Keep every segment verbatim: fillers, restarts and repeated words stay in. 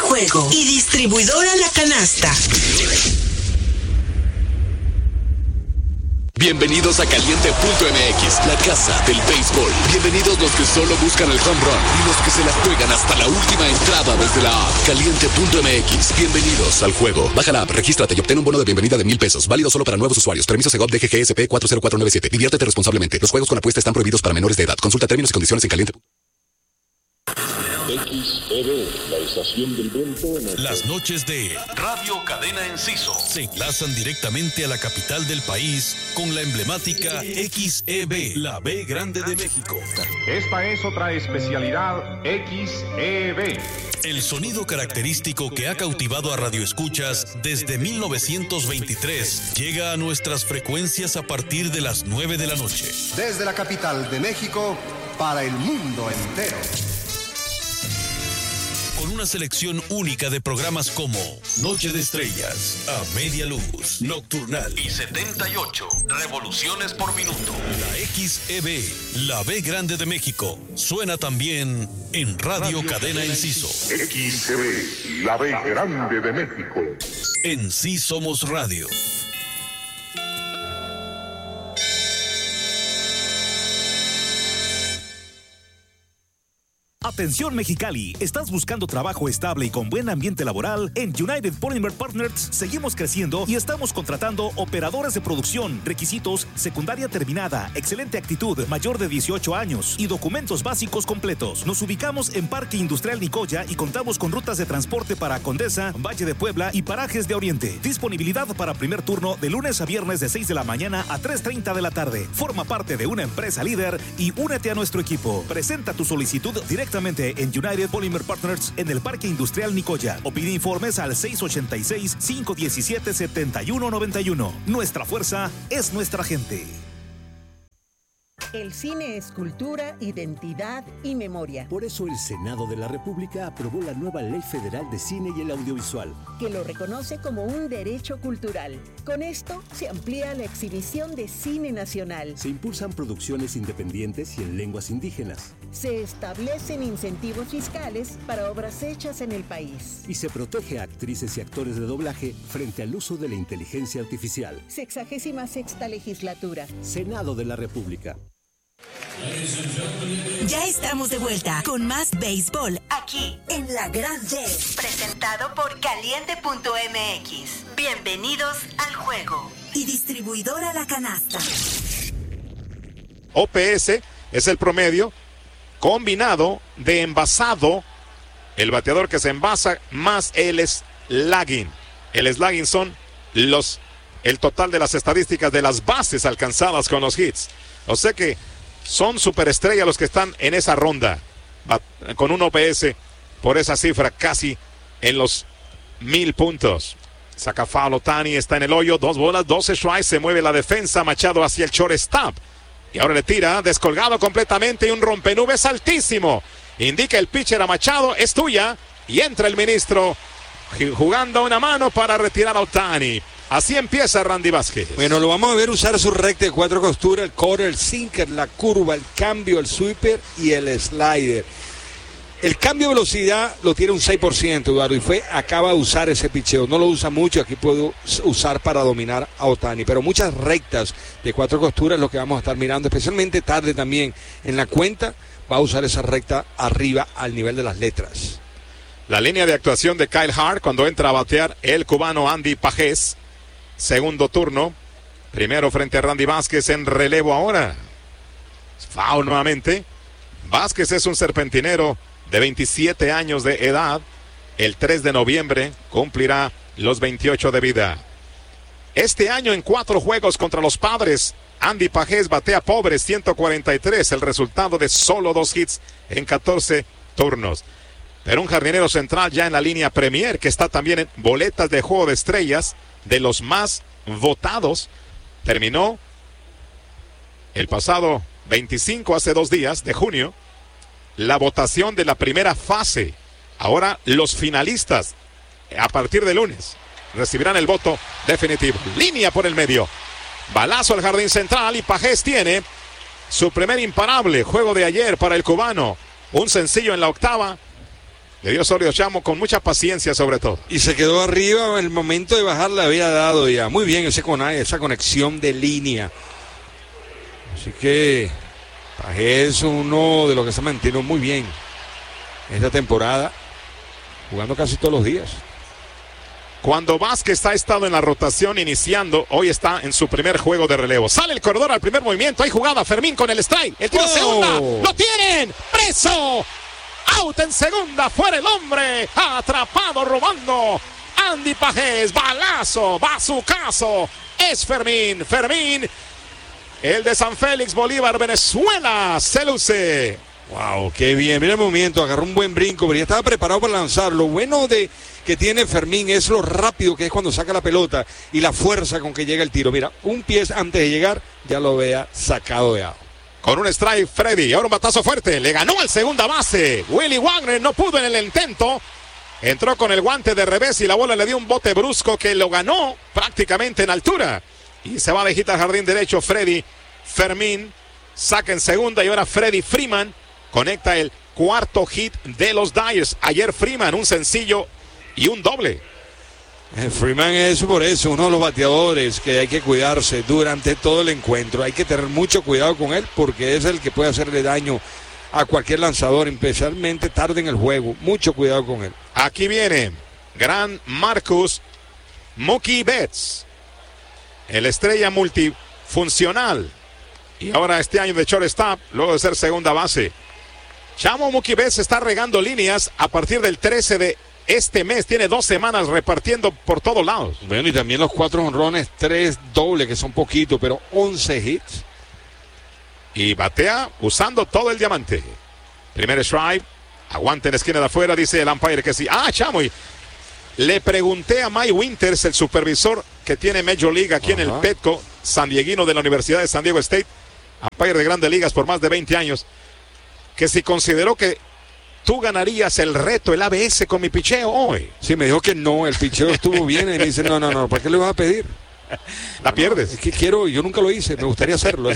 juego y distribuidora La Canasta. Bienvenidos a Caliente punto M X, la casa del béisbol. Bienvenidos los que solo buscan el home run y los que se la juegan hasta la última entrada desde la app. Caliente punto M X. Bienvenidos al juego. Baja la app, regístrate y obtén un bono de bienvenida de mil pesos. Válido solo para nuevos usuarios. Permiso Segov D G G S P cuatro cero cuatro nueve siete. Diviértete responsablemente. Los juegos con apuesta están prohibidos para menores de edad. Consulta términos y condiciones en Caliente. X E B, la estación del viento en el... Las noches de Radio Cadena Enciso se enlazan directamente a la capital del país con la emblemática X E B, la B Grande de México. Esta es otra especialidad X E B. El sonido característico que ha cautivado a radioescuchas desde mil novecientos veintitrés llega a nuestras frecuencias a partir de las nueve de la noche. Desde la capital de México para el mundo entero. Con una selección única de programas como Noche de Estrellas, A Media Luz, Nocturnal y setenta y ocho revoluciones por minuto. La X E B, la B Grande de México, suena también en Radio, Radio Cadena Enciso. X E B, la B Grande de México. En Sí Somos Radio. Atención Mexicali, ¿estás buscando trabajo estable y con buen ambiente laboral? En United Polymer Partners seguimos creciendo y estamos contratando operadores de producción. Requisitos: secundaria terminada, excelente actitud, mayor de dieciocho años y documentos básicos completos. Nos ubicamos en Parque Industrial Nicoya y contamos con rutas de transporte para Condesa, Valle de Puebla y Parajes de Oriente. Disponibilidad para primer turno de lunes a viernes de seis de la mañana a tres treinta de la tarde. Forma parte de una empresa líder y únete a nuestro equipo. Presenta tu solicitud directamente en United Polymer Partners en el Parque Industrial Nicoya o pide informes al seis ochenta y seis, cinco diecisiete, setenta y uno noventa y uno. Nuestra fuerza es nuestra gente. El cine es cultura, identidad y memoria. Por eso el Senado de la República aprobó la nueva Ley Federal de Cine y el Audiovisual, que lo reconoce como un derecho cultural. Con esto se amplía la exhibición de cine nacional. Se impulsan producciones independientes y en lenguas indígenas. Se establecen incentivos fiscales para obras hechas en el país. Y se protege a actrices y actores de doblaje frente al uso de la inteligencia artificial. Sexagésima sexta legislatura. Senado de la República. Ya estamos de vuelta con más béisbol aquí en La Grande, presentado por Caliente punto M X. Bienvenidos al juego y distribuidora La Canasta. O P S es el promedio combinado de envasado, el bateador que se envasa, más el slugging. El slugging son los, el total de las estadísticas de las bases alcanzadas con los hits. O sea que son superestrellas los que están en esa ronda, con un O P S por esa cifra casi en los mil puntos. Saca foul Ohtani, está en el hoyo, dos bolas, doce strikes, se mueve la defensa, Machado hacia el shortstop. Y ahora le tira, descolgado completamente y un rompenubes altísimo. Indica el pitcher a Machado, es tuya. Y entra el ministro jugando una mano para retirar a Ohtani. Así empieza Randy Vázquez. Bueno, lo vamos a ver usar su recta de cuatro costuras, el quarter, el sinker, la curva, el cambio, el sweeper y el slider. El cambio de velocidad lo tiene un seis por ciento, Eduardo, y fue, acaba de usar ese picheo. No lo usa mucho, aquí puedo usar para dominar a Ohtani, pero muchas rectas de cuatro costuras es lo que vamos a estar mirando, especialmente tarde también en la cuenta, va a usar esa recta arriba al nivel de las letras. La línea de actuación de Kyle Hart cuando entra a batear el cubano Andy Pajés. Segundo turno, primero frente a Randy Vázquez en relevo ahora. Foul nuevamente. Vázquez es un serpentinero de veintisiete años de edad. El tres de noviembre cumplirá los veintiocho de vida. Este año en cuatro juegos contra los Padres, Andy Pajés batea pobres ciento cuarenta y tres, el resultado de solo dos hits en catorce turnos. Pero un jardinero central ya en la línea Premier, que está también en boletas de juego de estrellas, de los más votados, terminó el pasado veinticinco, hace dos días de junio, la votación de la primera fase. Ahora los finalistas, a partir de lunes, recibirán el voto definitivo. Línea por el medio, balazo al jardín central y Pajés tiene su primer imparable juego de ayer para el cubano. Un sencillo en la octava Le dio sólido Chamo con mucha paciencia sobre todo. Y se quedó arriba, el momento de bajar le había dado ya. Muy bien ese con esa conexión de línea. Así que Pajés es uno de los que se mantiene muy bien esta temporada, jugando casi todos los días. Cuando Vázquez ha estado en la rotación iniciando, hoy está en su primer juego de relevo. Sale el corredor al primer movimiento, hay jugada, Fermín con el strike, el tiro ¡Oh! segunda, ¡lo tienen! ¡Preso! ¡Out en segunda! ¡Fuera el hombre! ¡Atrapado robando! Andy Pajés, balazo, bazucazo, es Fermín, Fermín, el de San Félix, Bolívar, Venezuela, se luce. Wow, qué bien, mira el movimiento, agarró un buen brinco, pero ya estaba preparado para lanzar. Lo bueno de que tiene Fermín es lo rápido que es cuando saca la pelota y la fuerza con que llega el tiro. Mira, un pie antes de llegar ya lo vea sacado de out. Con un strike Freddy, ahora un batazo fuerte, le ganó al segunda base. Willy Wagner no pudo en el intento, entró con el guante de revés y la bola le dio un bote brusco que lo ganó prácticamente en altura. Y se va de hit al jardín derecho Freddy Fermín, saca en segunda y ahora Freddy Freeman conecta el cuarto hit de los Dyers. Ayer Freeman un sencillo y un doble. Freeman es por eso uno de los bateadores que hay que cuidarse durante todo el encuentro. Hay que tener mucho cuidado con él porque es el que puede hacerle daño a cualquier lanzador, especialmente tarde en el juego. Mucho cuidado con él. Aquí viene gran Marcus Mookie Betts, el estrella multifuncional. Y ahora este año de shortstop, luego de ser segunda base. Chamo Mookie Betts está regando líneas a partir del trece de este mes. Tiene dos semanas repartiendo por todos lados. Bueno, y también los cuatro honrones, tres dobles, que son poquitos, pero once hits. Y batea usando todo el diamante. Primer strike, aguante en la esquina de afuera, dice el umpire que sí. Ah, Chamo, y le pregunté a Mike Winters, el supervisor que tiene Major League aquí Ajá. en el Petco, sandieguino de la Universidad de San Diego State, umpire de Grandes Ligas por más de veinte años, que si consideró que tú ganarías el reto, el A B S con mi picheo hoy. Sí, me dijo que no, el picheo estuvo bien y me dice, no, no, no, ¿para qué le vas a pedir? La no, pierdes. Es que quiero, yo nunca lo hice, me gustaría hacerlo.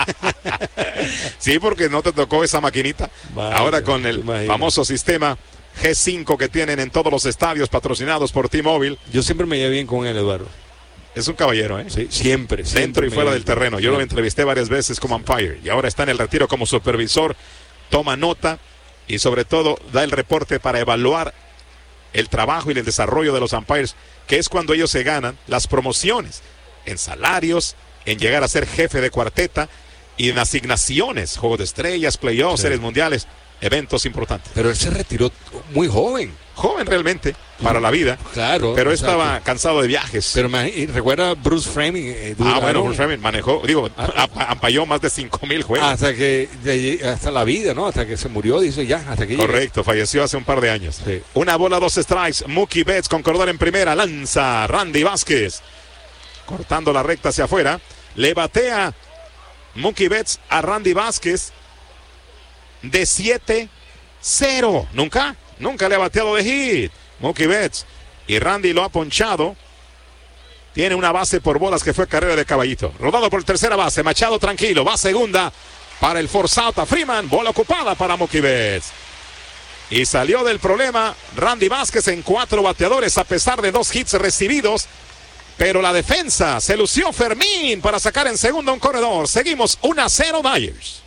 Sí, porque no te tocó esa maquinita. Vale, ahora con el imagino. famoso sistema G cinco que tienen en todos los estadios patrocinados por T-Mobile. Yo siempre me llevé bien con él, Eduardo. Es un caballero, ¿eh? Sí, siempre. siempre Dentro y fuera del terreno. Yo lo entrevisté varias veces como umpire y ahora está en el retiro como supervisor. Toma nota y sobre todo da el reporte para evaluar el trabajo y el desarrollo de los umpires, que es cuando ellos se ganan las promociones en salarios, en llegar a ser jefe de cuarteta y en asignaciones, juegos de estrellas, playoffs, sí. series mundiales, eventos importantes. Pero él se retiró muy joven. Joven realmente, para la vida. Claro. Pero estaba sea, cansado de viajes. Pero recuerda Bruce Framing. Eh, ah, bueno, Bruce Framing manejó, digo, ampalló más de cinco mil juegos. Hasta que, de, hasta la vida, ¿no? Hasta que se murió, dice ya, hasta que Correcto, llegué. Falleció hace un par de años. Sí. Una bola, dos strikes. Mookie Betts con corredor en primera, lanza Randy Vázquez. Cortando la recta hacia afuera. Le batea Mookie Betts a Randy Vázquez de siete cero. Nunca. Nunca le ha bateado de hit Mookie Betts. Y Randy lo ha ponchado. Tiene una base por bolas que fue carrera de caballito. Rodado por tercera base. Machado tranquilo. Va segunda para el force out a Freeman. Bola ocupada para Mookie Betts. Y salió del problema Randy Vázquez en cuatro bateadores a pesar de dos hits recibidos. Pero la defensa se lució Fermín para sacar en segunda un corredor. Seguimos uno a cero Dyers.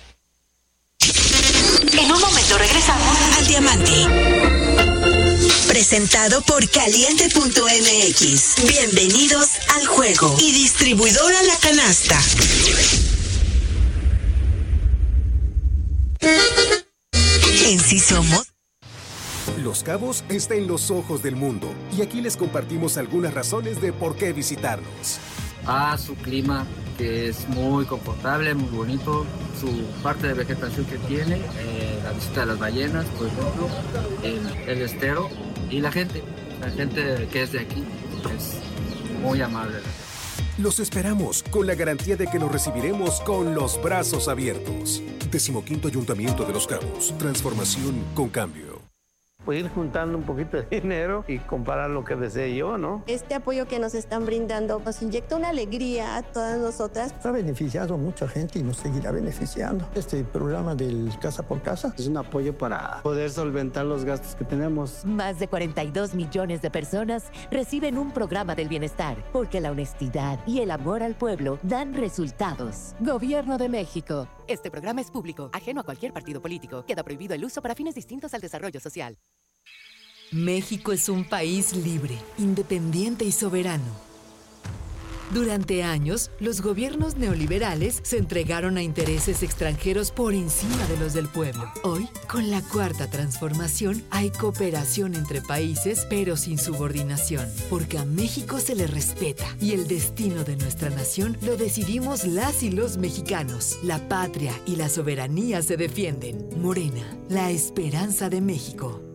En un momento regresamos al Diamante. Presentado por Caliente punto M X. Bienvenidos al juego. Y distribuidora La Canasta. En sí somos. Los Cabos está en los ojos del mundo. Y aquí les compartimos algunas razones de por qué visitarnos. Ah, su clima, que es muy confortable, muy bonito, su parte de vegetación que tiene, eh, la visita de las ballenas, por ejemplo, el, el estero y la gente, la gente que es de aquí es muy amable. Los esperamos con la garantía de que los recibiremos con los brazos abiertos. Decimoquinto Ayuntamiento de Los Cabos, transformación con cambio. Pues ir juntando un poquito de dinero y comprar lo que desee yo, ¿no? Este apoyo que nos están brindando nos inyecta una alegría a todas nosotras. Ha beneficiado a mucha gente y nos seguirá beneficiando. Este programa del Casa por Casa es un apoyo para poder solventar los gastos que tenemos. Más de cuarenta y dos millones de personas reciben un programa del bienestar, porque la honestidad y el amor al pueblo dan resultados. Gobierno de México. Este programa es público, ajeno a cualquier partido político. Queda prohibido el uso para fines distintos al desarrollo social. México es un país libre, independiente y soberano. Durante años, los gobiernos neoliberales se entregaron a intereses extranjeros por encima de los del pueblo. Hoy, con la Cuarta Transformación, hay cooperación entre países, pero sin subordinación, porque a México se le respeta y el destino de nuestra nación lo decidimos las y los mexicanos. La patria y la soberanía se defienden. Morena, la esperanza de México.